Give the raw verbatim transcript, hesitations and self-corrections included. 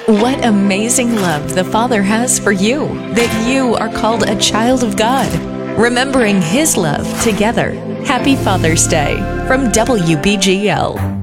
What amazing love the Father has for you, that you are called a child of God. Remembering His love together. Happy Father's Day from W B G L.